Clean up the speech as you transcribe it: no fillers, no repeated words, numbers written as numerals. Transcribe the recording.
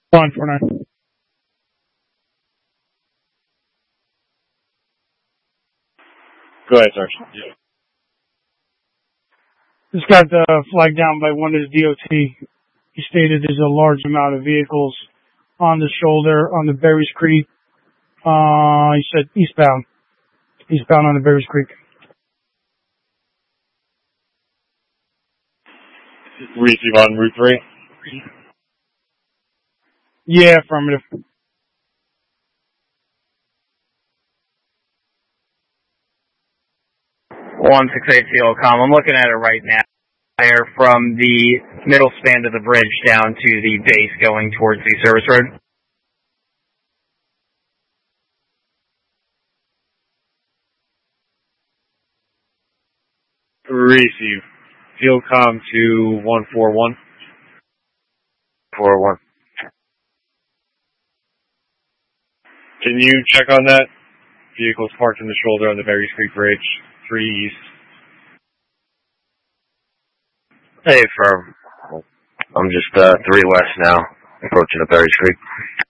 Fine for now. Go ahead, Sergeant. Yeah. Just got flagged down by one of the DOT. He stated there's a large amount of vehicles on the shoulder on the Berries Creek. He said eastbound on the Berries Creek. Receive on Route 3. Yeah, affirmative. 168 CLCOM. I'm looking at it right now. Fire from the middle span of the bridge down to the base going towards the service road. Receive. Field com to 141. 4-1. Can you check on that? Vehicles parked in the shoulder on the Berries Creek Bridge, 3 east. Hey, firm. I'm just 3 west now, approaching the Berries Creek.